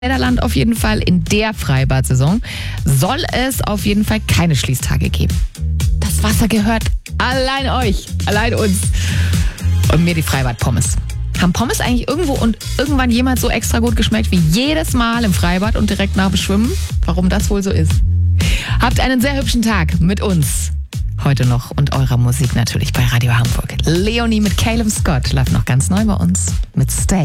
Niederland auf jeden Fall in der Freibad-Saison soll es auf jeden Fall keine Schließtage geben. Das Wasser gehört allein euch, allein uns und mir die Freibad-Pommes. Haben Pommes eigentlich irgendwo und irgendwann jemals so extra gut geschmeckt wie jedes Mal im Freibad und direkt nach dem Schwimmen? Warum das wohl so ist? Habt einen sehr hübschen Tag mit uns heute noch und eurer Musik natürlich bei Radio Hamburg. Leonie mit Caleb Scott läuft noch ganz neu bei uns mit Stay.